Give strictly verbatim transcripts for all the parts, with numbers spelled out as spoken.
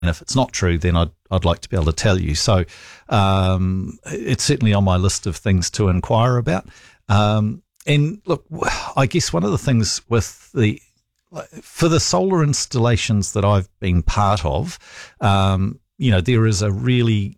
And if it's not true, then I'd, I'd like to be able to tell you. So um, it's certainly on my list of things to inquire about. Um, and look, I guess one of the things with the, for the solar installations that I've been part of, um, you know, there is a really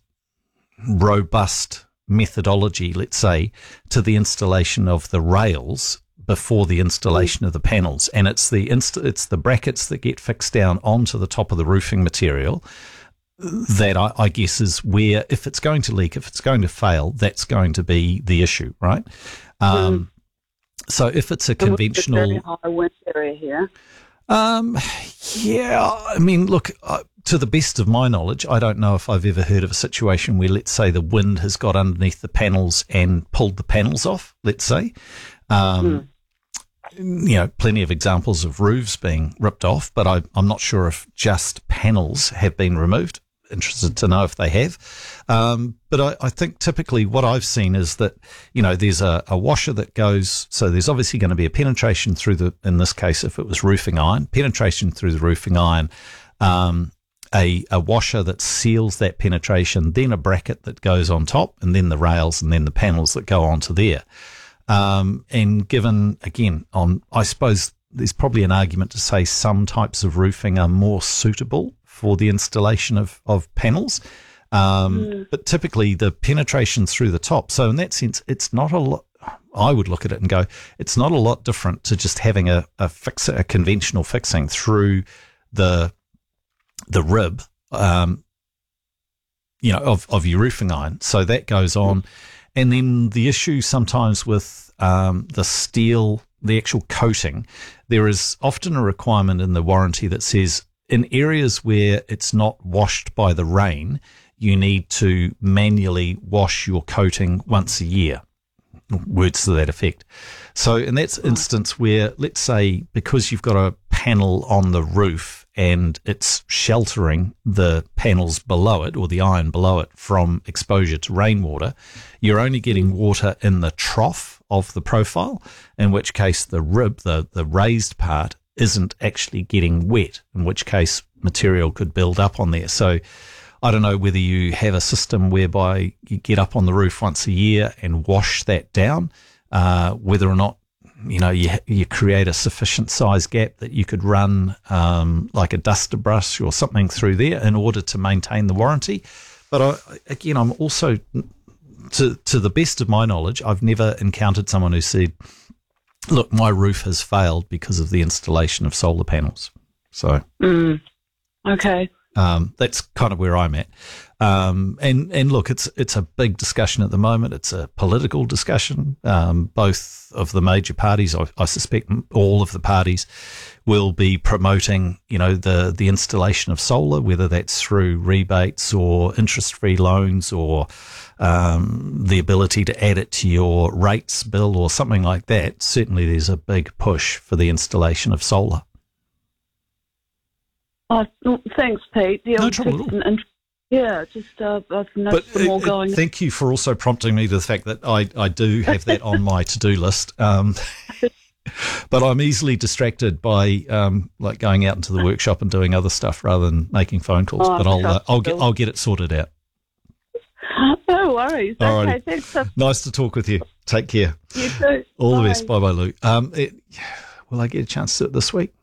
robust methodology, let's say, to the installation of the rails before the installation of the panels, and it's the inst- it's the brackets that get fixed down onto the top of the roofing material that I, I guess is where, if it's going to leak, if it's going to fail, that's going to be the issue, right? Um, mm. So if it's a conventional, very high wind area here. Um, yeah, I mean, look, uh, to the best of my knowledge, I don't know if I've ever heard of a situation where, let's say, the wind has got underneath the panels and pulled the panels off, let's say. Um, mm. You know, plenty of examples of roofs being ripped off, but I, I'm not sure if just panels have been removed. Interested to know if they have. Um, but I, I think typically what I've seen is that, you know, there's a, a washer that goes, so there's obviously going to be a penetration through the, in this case, if it was roofing iron, penetration through the roofing iron, um, a, a washer that seals that penetration, then a bracket that goes on top, and then the rails, and then the panels that go onto there. Um, and given, again, on, I suppose there's probably an argument to say some types of roofing are more suitable for the installation of, of panels. Um, mm. But typically the penetration through the top. So in that sense, it's not a lot, I would look at it and go, it's not a lot different to just having a, a fix, a conventional fixing through the, the rib, um, you know, of, of your roofing iron. So that goes on. Mm. And then the issue sometimes with um, the steel, the actual coating, there is often a requirement in the warranty that says in areas where it's not washed by the rain, you need to manually wash your coating once a year. Words to that effect. So in that instance where, let's say, because you've got a panel on the roof and it's sheltering the panels below it or the iron below it from exposure to rainwater, you're only getting water in the trough of the profile, in which case the rib, the, the raised part, isn't actually getting wet, in which case material could build up on there. So I don't know whether you have a system whereby you get up on the roof once a year and wash that down, uh, whether or not, you know, you you create a sufficient size gap that you could run um, like a duster brush or something through there in order to maintain the warranty. But I, again, I'm also, to to the best of my knowledge, I've never encountered someone who said, look, my roof has failed because of the installation of solar panels. So, mm. okay. Um, that's kind of where I'm at. Um, and, and look, it's, it's a big discussion at the moment. It's a political discussion. Um, both of the major parties, I, I suspect all of the parties will be promoting, you know, the, the installation of solar, whether that's through rebates or interest-free loans or, um, the ability to add it to your rates bill or something like that. Certainly there's a big push for the installation of solar. Oh, thanks, Pete. Yeah, no trouble at all. An, yeah, just uh, I've noticed them all going. Uh, thank you for also prompting me to the fact that I, I do have that on my to-do list. Um, but I'm easily distracted by um, like going out into the workshop and doing other stuff rather than making phone calls. Oh, but I'll uh, I'll get I'll get it sorted out. No worries. All okay, thanks. For- nice to talk with you. Take care. You too. All Bye. the best. Bye bye, Lou. Um, it, will I get a chance to do it this week?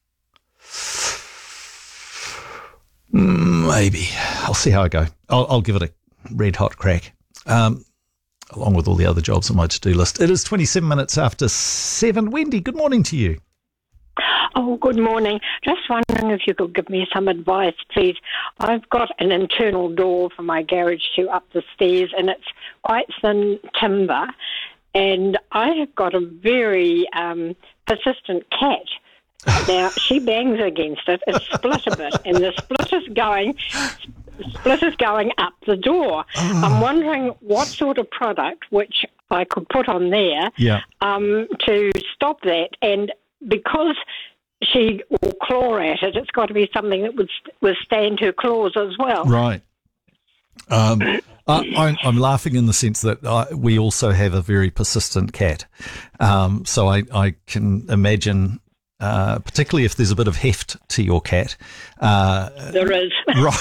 Maybe. I'll see how I go. I'll, I'll give it a red hot crack, um, along with all the other jobs on my to-do list. It is twenty-seven minutes after seven. Wendy, good morning to you. Oh, good morning. Just wondering if you could give me some advice, please. I've got an internal door for my garage to up the stairs, and it's quite thin timber, and I have got a very um, persistent cat. Now, she bangs against it, it split a bit, and the split is going split is going up the door. Oh. I'm wondering what sort of product which I could put on there yeah. um, to stop that. And because she will claw at it, it's got to be something that would withstand her claws as well. Right. Um, I, I'm laughing in the sense that I, we also have a very persistent cat. Um, so I, I can imagine uh, particularly if there's a bit of heft to your cat. Uh, There is. right.